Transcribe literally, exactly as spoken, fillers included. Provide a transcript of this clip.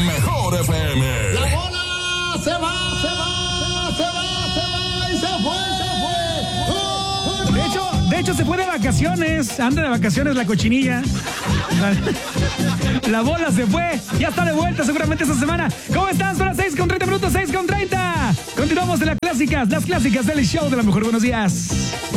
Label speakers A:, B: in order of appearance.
A: Mejor F M.
B: La bola se va, se va, se va, se va y se fue, se fue.
C: De hecho, de hecho se fue de vacaciones. Anda de vacaciones la cochinilla. La bola se fue. Ya está de vuelta seguramente esta semana. ¿Cómo están? Son las seis con treinta minutos, seis con treinta. Continuamos en las clásicas, las clásicas del show de la mejor. Buenos días.